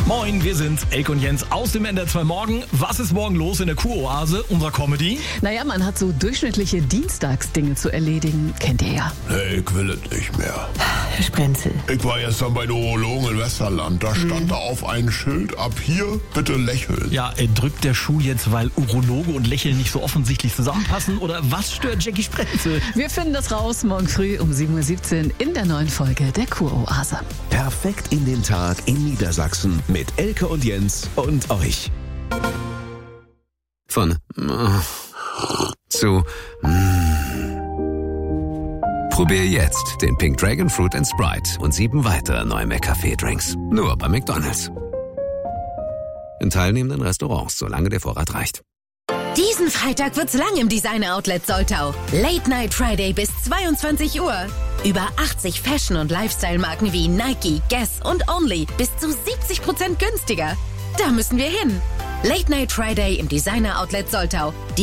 Moin, wir sind's, Elke und Jens aus dem NDR 2 Morgen. Was ist morgen los in der Kuroase unserer Comedy? Naja, man hat so durchschnittliche Dienstagsdinge zu erledigen. Kennt ihr ja. Nee, ich will es nicht mehr. Herr Sprenzel. Ich war gestern bei den Urologen in Westerland. Da stand da auf ein Schild, ab hier bitte lächeln. Ja, drückt der Schuh jetzt, weil Urologe und Lächeln nicht so offensichtlich zusammenpassen? Oder was stört Jackie Sprenzel? Wir finden das raus morgen früh um 7:17 Uhr in der neuen Folge der Kuroase. Perfekt in den Tag in Niedersachsen mit Elke und Jens und euch. Von zu Probier jetzt den Pink Dragon Fruit and Sprite und 7 weitere neue McCafé-Drinks. Nur bei McDonald's. In teilnehmenden Restaurants, solange der Vorrat reicht. Diesen Freitag wird's lang im Designer Outlet Soltau. Late Night Friday bis 22 Uhr. Über 80 Fashion- und Lifestyle-Marken wie Nike, Guess und Only bis zu 70% günstiger. Da müssen wir hin. Late Night Friday im Designer Outlet Soltau.